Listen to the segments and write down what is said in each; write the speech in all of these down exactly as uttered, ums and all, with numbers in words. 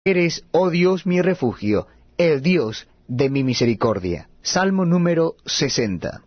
Eres, oh Dios, mi refugio, el Dios de mi misericordia. Salmo número sesenta.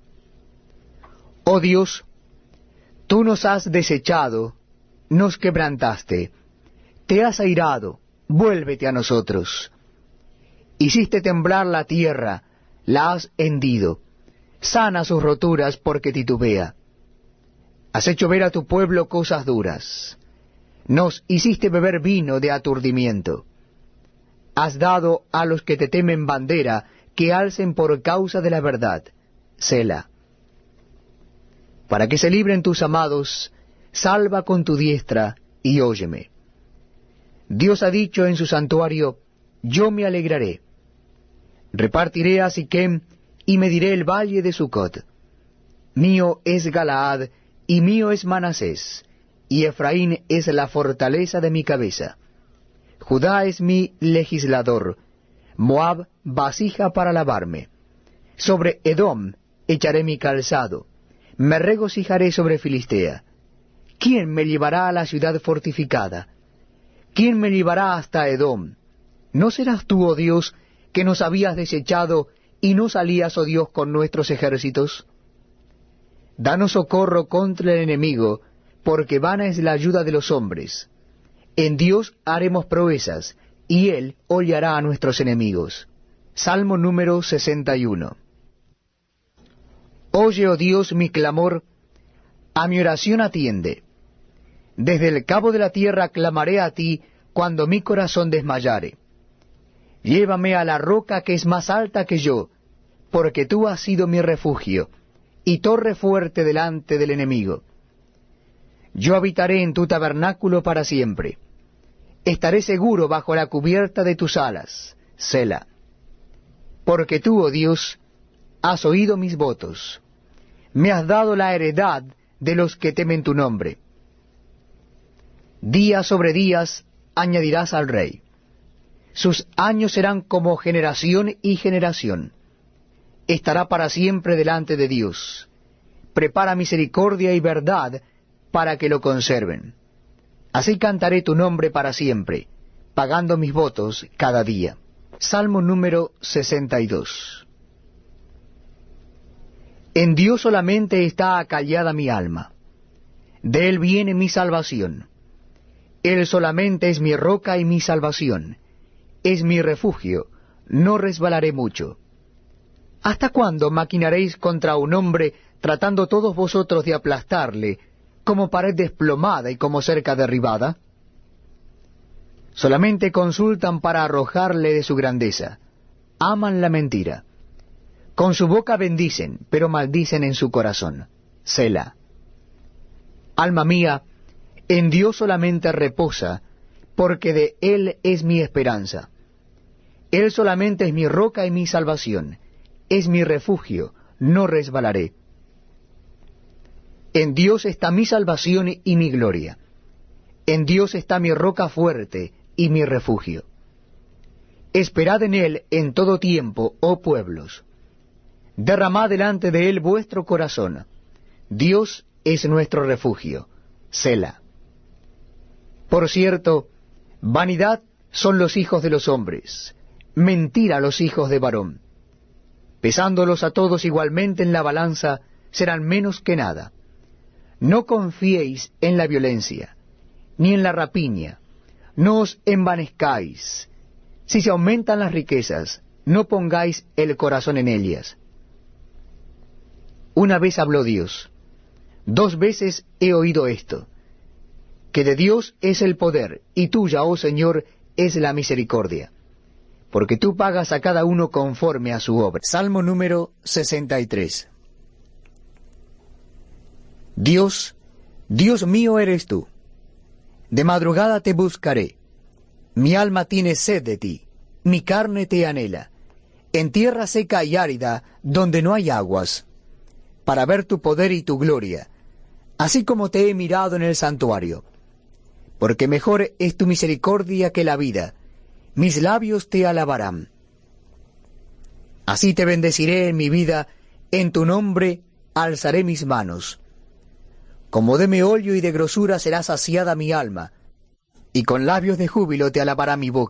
Oh Dios, tú nos has desechado, nos quebrantaste, te has airado, vuélvete a nosotros. Hiciste temblar la tierra, la has hendido, sana sus roturas porque titubea. Has hecho ver a tu pueblo cosas duras. Nos hiciste beber vino de aturdimiento. Has dado a los que te temen bandera, que alcen por causa de la verdad. Sela. Para que se libren tus amados, salva con tu diestra y óyeme. Dios ha dicho en su santuario, yo me alegraré. Repartiré a Siquem y mediré el valle de Sucot. Mío es Galaad y mío es Manasés, y Efraín es la fortaleza de mi cabeza. Judá es mi legislador, Moab vasija para lavarme. Sobre Edom echaré mi calzado, me regocijaré sobre Filistea. ¿Quién me llevará a la ciudad fortificada? ¿Quién me llevará hasta Edom? ¿No serás tú, oh Dios, que nos habías desechado y no salías, oh Dios, con nuestros ejércitos? Danos socorro contra el enemigo, porque vana es la ayuda de los hombres. En Dios haremos proezas, y Él hollará a nuestros enemigos. Salmo número sesenta y uno. Oye, oh Dios, mi clamor, a mi oración atiende. Desde el cabo de la tierra clamaré a ti, cuando mi corazón desmayare. Llévame a la roca que es más alta que yo, porque tú has sido mi refugio, y torre fuerte delante del enemigo. Yo habitaré en tu tabernáculo para siempre. Estaré seguro bajo la cubierta de tus alas, Sela. Porque tú, oh Dios, has oído mis votos. Me has dado la heredad de los que temen tu nombre. Día sobre días añadirás al rey. Sus años serán como generación y generación. Estará para siempre delante de Dios. Prepara misericordia y verdad para que lo conserven. Así cantaré tu nombre para siempre, pagando mis votos cada día. Salmo número sesenta y dos. En Dios solamente está acallada mi alma. De Él viene mi salvación. Él solamente es mi roca y mi salvación. Es mi refugio, no resbalaré mucho. ¿Hasta cuándo maquinaréis contra un hombre, tratando todos vosotros de aplastarle, como pared desplomada y como cerca derribada? Solamente consultan para arrojarle de su grandeza. Aman la mentira. Con su boca bendicen, pero maldicen en su corazón. Sela. Alma mía, en Dios solamente reposa, porque de Él es mi esperanza. Él solamente es mi roca y mi salvación. Es mi refugio, no resbalaré. En Dios está mi salvación y mi gloria. En Dios está mi roca fuerte y mi refugio. Esperad en Él en todo tiempo, oh pueblos. Derramad delante de Él vuestro corazón. Dios es nuestro refugio. Sela. Por cierto, vanidad son los hijos de los hombres, mentira los hijos de varón. Pesándolos a todos igualmente en la balanza, serán menos que nada. No confiéis en la violencia, ni en la rapiña, no os envanezcáis. Si se aumentan las riquezas, no pongáis el corazón en ellas. Una vez habló Dios, dos veces he oído esto, que de Dios es el poder, y tuya, oh Señor, es la misericordia, porque tú pagas a cada uno conforme a su obra. Salmo número sesenta y tres. Dios, Dios mío eres tú. De madrugada te buscaré. Mi alma tiene sed de ti, mi carne te anhela, en tierra seca y árida, donde no hay aguas, para ver tu poder y tu gloria, así como te he mirado en el santuario. Porque mejor es tu misericordia que la vida, mis labios te alabarán. Así te bendeciré en mi vida, en tu nombre alzaré mis manos. Como de meollo y de grosura será saciada mi alma, y con labios de júbilo te alabará mi boca.